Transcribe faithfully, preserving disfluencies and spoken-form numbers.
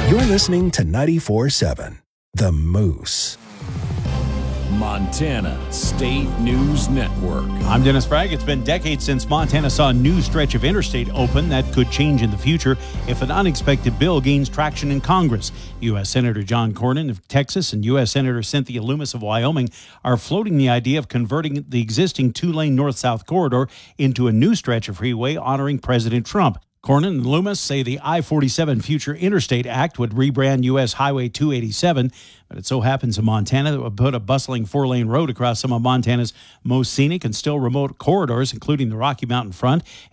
You're listening to ninety-four seven, The Moose. Montana State News Network. I'm Dennis Bragg. It's been decades since Montana saw a new stretch of interstate open that could change in the future if an unexpected bill gains traction in Congress. U S. Senator John Cornyn of Texas and U S. Senator Cynthia Lummis of Wyoming are floating the idea of converting the existing two-lane north-south corridor into a new stretch of freeway honoring President Trump. Cornyn and Lummis say the I forty-seven Future Interstate Act would rebrand U S Highway two eighty-seven, but it so happens in Montana that would put a bustling four-lane road across some of Montana's most scenic and still remote corridors, including the Rocky Mountain Front